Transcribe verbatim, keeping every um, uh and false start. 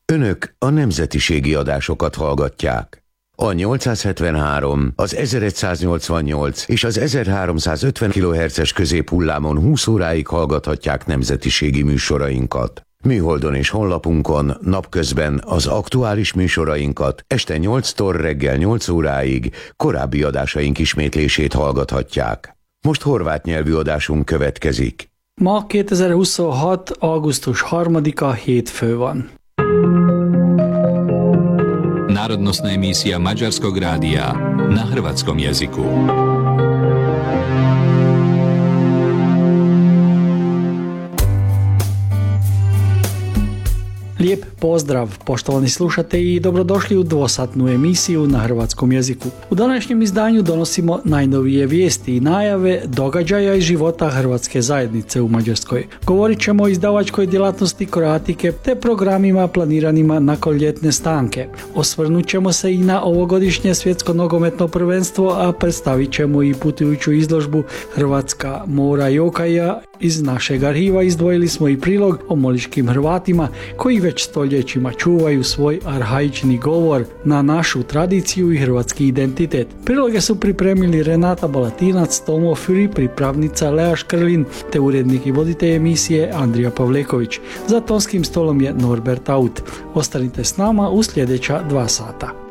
Önök a nemzetiségi adásokat hallgatják. A nyolcszázhetvenhárom, az ezerszáznyolcvannyolc és az ezerháromszázötven kilohertzes középhullámon húsz óráig hallgathatják nemzetiségi műsorainkat. Műholdon és honlapunkon napközben az aktuális műsorainkat, este nyolctól reggel nyolc óráig korábbi adásaink ismétlését hallgathatják. Most horvát nyelvű adásunk következik. Ma kétezer-huszonhat. augusztus harmadika hétfő van. Národnostná emisija Mađarskog radija na hrvatskom jeziku. Lijep pozdrav, poštovani slušatelji, i dobrodošli u dvosatnu emisiju na hrvatskom jeziku. U današnjem izdanju donosimo najnovije vijesti i najave događaja iz života hrvatske zajednice u Mađarskoj. Govorit ćemo o izdavačkoj djelatnosti Croatike te programima planiranima nakon ljetne stanke. Osvrnut ćemo se i na ovogodišnje svjetsko nogometno prvenstvo, a predstavit ćemo i putujuću izložbu Hrvatska mora i okaja. Iz našeg arhiva izdvojili smo i prilog o moliškim Hrvatima koji već stoljećima čuvaju svoj arhaični govor na našu tradiciju i hrvatski identitet. Priloge su pripremili Renata Balatinac, Tomo Furi, pripravnica Lea Škrlin te urednik i voditelj emisije Andrija Pavleković. Za tonskim stolom je Norbert Aut. Ostanite s nama u sljedeća dva sata.